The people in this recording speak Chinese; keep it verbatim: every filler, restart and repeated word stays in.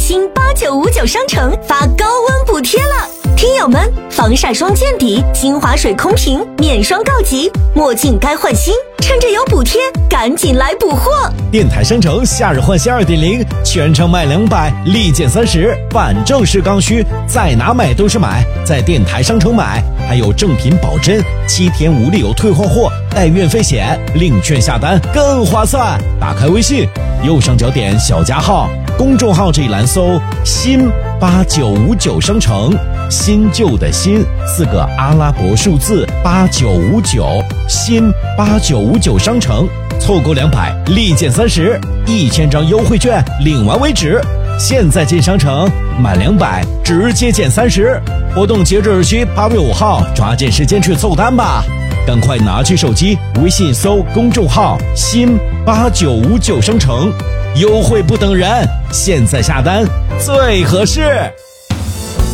新八九五九商城发高温补贴了，听友们，防晒霜见底，精华水空瓶，面霜告急，墨镜该换新，趁着有补贴，赶紧来补货！ 电台商城夏日换新 二点零， 全场卖两百，立减三十，反正是刚需，在哪买都是买，在电台商城买，还有正品保真，七天无理由退换货，带运费险，领券下单更划算。打开微信，右上角点小加号，公众号这一栏搜新八九五九商城，新旧的新四个阿拉伯数字八九五九，新八九五九商城，凑够两百立减三十，一千张优惠券领完为止。现在进商城，满两百直接减三十，活动截止日期八月五号，抓紧时间去凑单吧！赶快拿起手机，微信搜公众号新八九五九商城，优惠不等人，现在下单最合适。